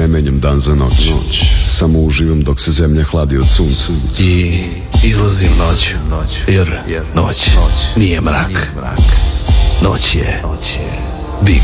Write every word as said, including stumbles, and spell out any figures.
ne menjam dan za noć, samo uživam dok se zemlja hladi od sunca. I izlazim noć, jer noć nije mrak, noć je